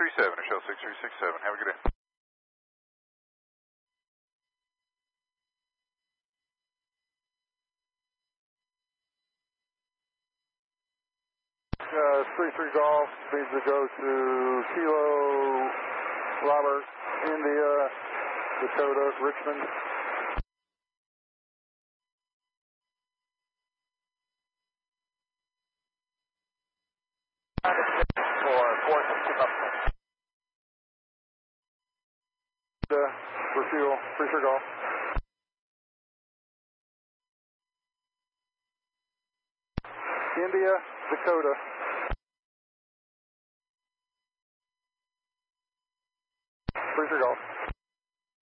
6337, Michelle 6367. Have a good day. Three Golf needs to go to Kilo Robert, India, Dakota, Richmond. For fuel, Three Golf. India, Dakota.